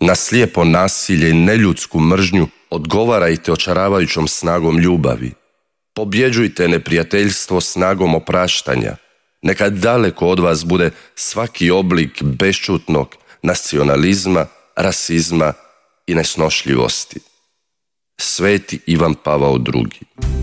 Na slijepo nasilje i neljudsku mržnju odgovarajte očaravajućom snagom ljubavi. Pobjeđujte neprijateljstvo snagom opraštanja. Neka daleko od vas bude svaki oblik bešćutnog nacionalizma, rasizma i nesnošljivosti. Sveti Ivan Pavao II.